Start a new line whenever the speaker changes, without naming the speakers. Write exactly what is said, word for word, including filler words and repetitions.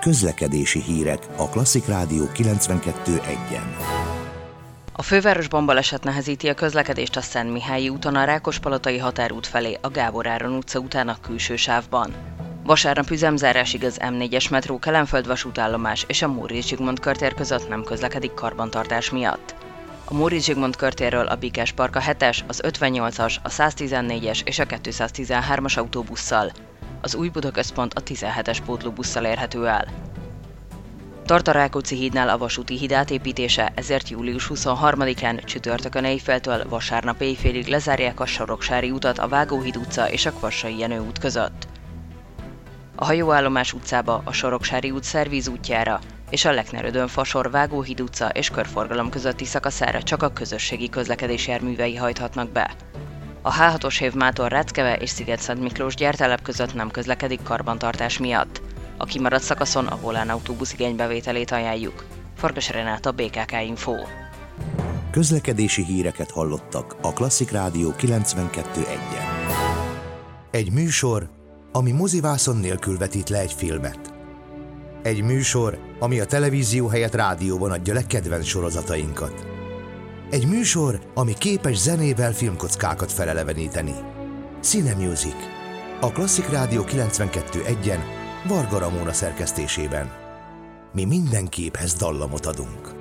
Közlekedési hírek a Klasszik Rádió kilencvenkettő egyen.
A fővárosban baleset nehezíti a közlekedést a Szentmihályi úton a Rákospalotai határút felé a Gábor Áron utca után a külső sávban. Vasárnap üzemzárásig az M négyes metró Kelenföld vasútállomás és a Móricz Zsigmond körtér között nem közlekedik karbantartás miatt. A Móricz Zsigmond körtérről a Bikás Park a hetes, az ötvennyolcas, a száztizennégyes és a kétszáztizenhármas autóbusszal. Az Új Buda Központ a tizenhetes pótlóbusszal érhető el. Tart a Rákóczi hídnál a vasúti híd átépítése, ezért július huszonharmadikán csütörtökön éjféltől vasárnap éjfélig lezárják a Soroksári utat a Vágóhíd utca és a Kvassai Jenő út között. A Hajóállomás utcába, a Soroksári út szervíz útjára és a Leknerödön-Fasor Vágóhíd utca és körforgalom közötti szakaszára csak a közösségi közlekedés járművei hajthatnak be. A há hatos Hévmától Ráckeve és Sziget-Szent Miklós gyártelep között nem közlekedik karbantartás miatt. A kimaradt szakaszon a Volán autóbusz igénybevételét ajánljuk. Farkas Renáta, bé ká ká Info.
Közlekedési híreket hallottak a Klasszik Rádió kilencvenkettő egyen. Egy műsor, ami mozivászon nélkül vetít le egy filmet. Egy műsor, ami a televízió helyett rádióban adja le kedvenc sorozatainkat. Egy műsor, ami képes zenével filmkockákat feleleveníteni. Cine Music. A Klasszik Rádió kilencvenkettő egyen Varga Ramóna szerkesztésében. Mi minden képhez dallamot adunk.